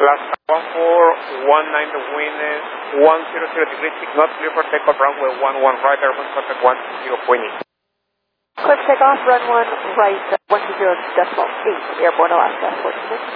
Last 1419, the wind is 100 degrees, not clear for takeoff, runway 11 right, airborne contact 120. Clear for takeoff, run 1 right, 120.8, airborne Alaska, 14.